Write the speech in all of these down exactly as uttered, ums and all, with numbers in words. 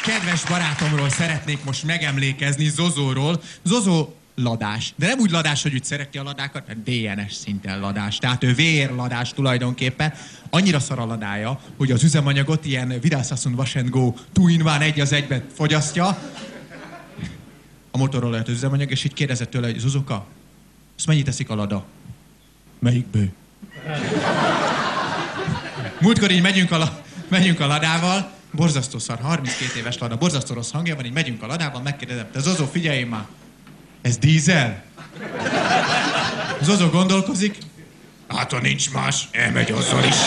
kedves barátomról szeretnék most megemlékezni, Zozóról. Zozó ladás. De nem úgy ladás, hogy úgy szereti a ladákat, mert dé en es szinten ladás. Tehát ő vérladás tulajdonképpen. Annyira szar a ladája, hogy az üzemanyagot ilyen Vidászaszon Wash and Go two in one egy az egyben fogyasztja. A motorról lehet az üzemanyag, és így kérdezett tőle, hogy Zuzóka, azt mennyit teszik a lada? Melyikből? Múltkor így megyünk a, la, megyünk a ladával, borzasztó szar, harminckét éves lada, borzasztó rossz hangja van, így megyünk a ladával, megkérdezem, te Zozó, figyelj már, ez dízel? Zozó gondolkozik, hát ha nincs más, elmegy azzal is.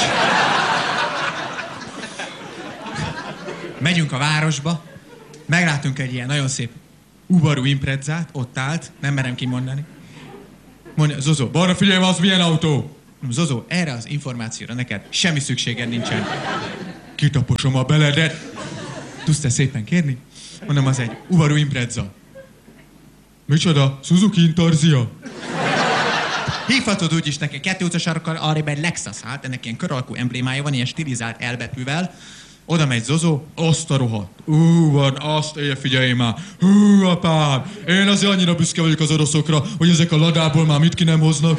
Megyünk a városba, meglátunk egy ilyen nagyon szép Ubaru Imprezzát, ott állt, nem merem kimondani. Mondja, Zozó, balra figyelj, az milyen autó? Zozó, erre az információra neked semmi szükséged nincsen. Kitaposom a beledet. Tudsz te szépen kérni? Mondom, az egy Ubaru Imprezza. Micsoda? Suzuki Intarzia? Hívhatod úgyis neki, kettő utcasarkkal arrébb egy Lexus állt, ennek ilyen kör alakú emblémája van, ilyen stilizált elbetűvel. Oda megy Zozó, azt a rohadt. Ú, van, azt éjjel figyelj már. Hú, apám, én azért annyira büszke vagyok az oroszokra, hogy ezek a ladából már mit ki nem hoznak.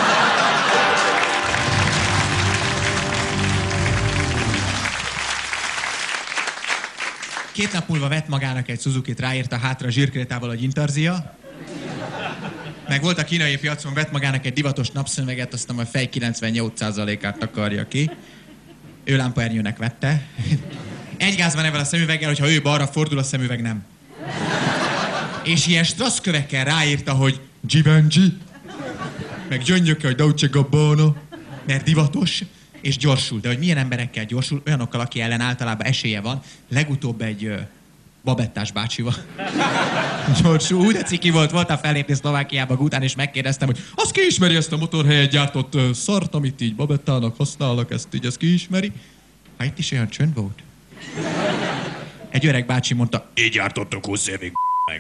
Két nap múlva vett magának egy Suzukit, ráírta hátra zsírkrétával, hogy Intarzia. Meg volt a kínai piacon, vett magának egy divatos napszemüveget, aztán a fej kilencvennyolc százalékát takarja ki. Ő lámpaernyőnek vette. Egy gáz van ebben a szemüveggel, hogyha ő balra fordul, a szemüveg nem. És ilyen strasszkövekkel ráírta, hogy Givenchy, meg gyöngyökkel, hogy Dolce Gabbana, mert divatos, és gyorsul. De hogy milyen emberekkel gyorsul, olyanokkal, aki ellen általában esélye van. Legutóbb egy uh, babettás bácsival gyorsul. Úgy ciki volt, voltam fellépni Szlovákiába után, és megkérdeztem, hogy az ki ismeri ezt a motorhelyet gyártott uh, szart, amit így babettának használnak, ezt így, ezt ki ismeri? Hát itt is olyan csönd volt. Egy öreg bácsi mondta, így gyártottak húsz évig meg.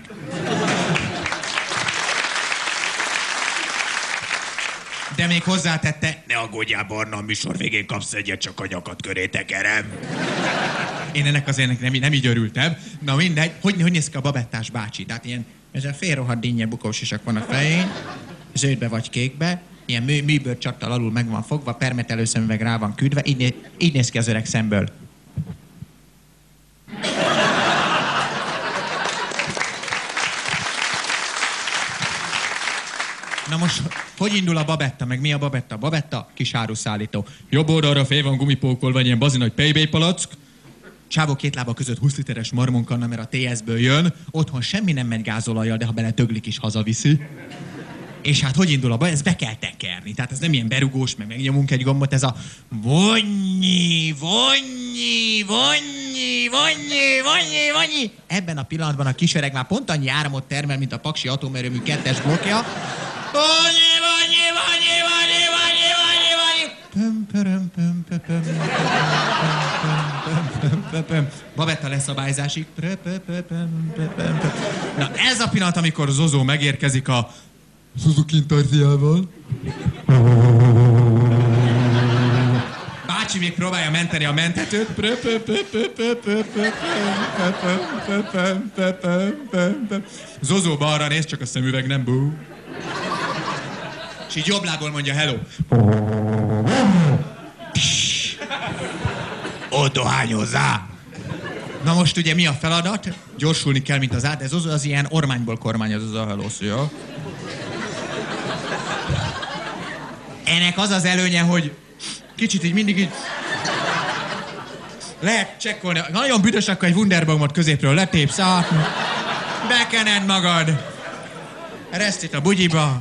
De még hozzátette, ne aggódjál, Barna, a műsor végén kapsz egyet, csak a nyakat köré tekerem. Én ennek azért nem, nem így örültem. Na mindegy, hogy, hogy néz ki a babettás bácsi? Tehát ilyen, ez a félrohadt dinnye bukós isak van a fején, zöldbe vagy kékbe, ilyen mű, műbőr csattal alul meg van fogva, permetelő szemüveg rá van küldve, így, né, így néz ki az öreg szemből. Na most, hogy indul a babetta, meg mi a babetta? A babetta kis áruszállító. Jobb oldalra fél van gumipókolva, egy ilyen bazinagy pé bé palack. Csávó két lába között húsz literes marmonkanna, mert a té es-ből jön. Otthon semmi nem megy gázolajjal, de ha bele töglik is hazaviszi. És hát hogy indul a baj? Ez be kell tekerni. Tehát ez nem ilyen berugós, meg megnyomunk egy gombot, ez a vonnyi, vonnyi, vonnyi, vonnyi, vonnyi, vonnyi. Ebben a pillanatban a kisöreg már pont annyi áramot termel, mint a Paksi atomerőmű kettes blokkja. Vonnyi, vonnyi, vonnyi, vonnyi, vonnyi, vonnyi, vonnyi. Pöm, pöröm, pöm, pöm, pöm, pöm, pöm, pöm, pöm. Babetta leszabályzásig. Na ez a pillanat, amikor Zozó megérkezik a Suzuki Intarziával. Bácsi még próbálja menteni a mentetőt. Zozó balra néz, csak a szemüveg nem bú. És így jobb lából mondja hello. Ott dohányozzá! Na most ugye mi a feladat? Gyorsulni kell, mint az át, ez az, az ilyen ormányból kormányoz az a hello, szia. Ennek az az előnye, hogy kicsit így mindig így lehet csekkolni. Ha nagyon büdös, akkor egy Wunderbaumot középről letépsz át, bekened magad, resztit a bugyiba.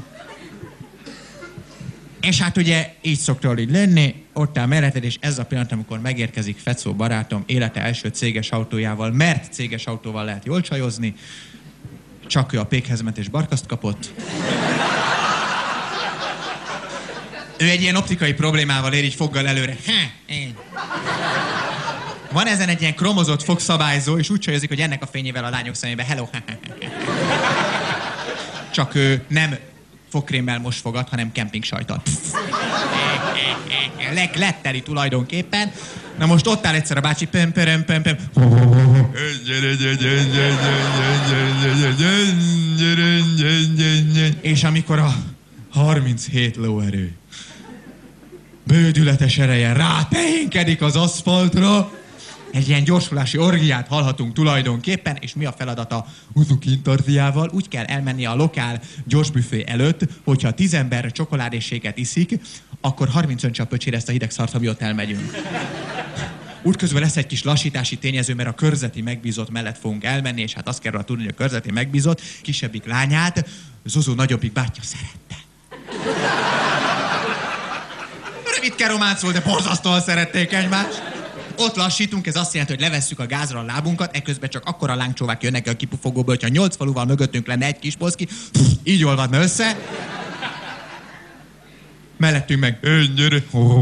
És hát ugye így szoktál így lenni, ott áll melletted, és ez a pillanat, amikor megérkezik Fecó barátom élete első céges autójával, mert céges autóval lehet jól csajozni, csak ő a pékhez ment és barkaszt kapott. Ő egy ilyen optikai problémával ér, így foggal előre. Ha, én. Van ezen egy ilyen kromozott fogszabályzó, és úgy csajozik, hogy ennek a fényével a lányok szemébe hello. Csak ő nem fogkrémmel most fogad, hanem kemping sajtot. Leg letteli tulajdonképpen. Na most ott áll egyszer a bácsi, pem, perem, pem, pem. És amikor a harminchét lóerő bődületes ereje rátehénkedik az aszfaltra, egy ilyen gyorsulási orgiát hallhatunk tulajdonképpen, és mi a feladata Uzuki Intarziával? Úgy kell elmenni a lokál gyorsbüfé előtt, hogyha tíz ember csokoládéséget iszik, akkor harmincöt csap pöcsére ezt a hideg szart, ami ott elmegyünk. Útközben lesz egy kis lassítási tényező, mert a körzeti megbízott mellett fogunk elmenni, és hát azt kell róla tudni, hogy a körzeti megbízott kisebbik lányát Zuzó nagyobbik bátyja szerette. Rövidke románc volt, de borzasztóan szerették egymást. Ott lassítunk, ez azt jelenti, hogy levesszük a gázra a lábunkat, ekközben csak akkora lángcsóvák jönnek a kipufogóból, hogyha nyolc faluval mögöttünk lenne egy kis poszki, így olvadna össze. Mellettünk meg,